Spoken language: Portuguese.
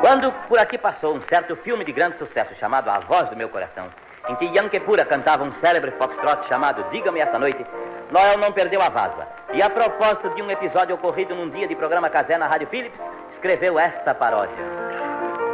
Quando por aqui passou um certo filme de grande sucesso chamado A Voz do Meu Coração, em que Ian Kepura cantava um célebre foxtrot chamado Diga-me Esta Noite, Noel não perdeu a vásua. E a propósito de um episódio ocorrido num dia de programa casé na Rádio Philips, escreveu esta paródia.